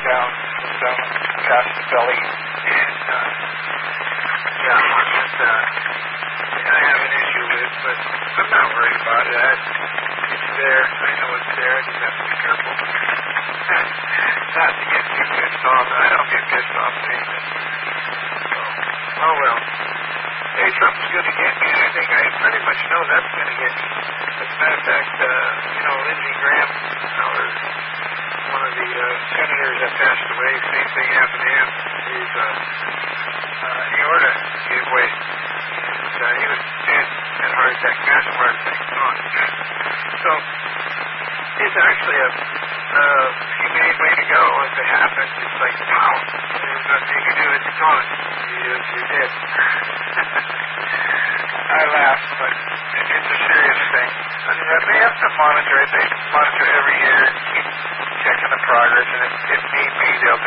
down past the belly. And, one that I have an issue with, but I'm not worried about it. It's there. I know it's there. I just have to be careful. Not to get too pissed off. I don't get pissed off at anything. So, oh well. Hey, something's going to get me. I think I pretty much know that's going to get me. As a matter of fact, Lindsey Graham, one of the senators that passed away, same thing happened to him. His aorta gave way. And he was dead. Had a heart attack, massive heart attack, gone. So, it's actually a humane way to go. If it happens, it's like, pow, there's nothing you can do, it's gone. You're dead. I laugh, but it's a serious thing. And they have to monitor it. They monitor every year and keep checking the progress. And if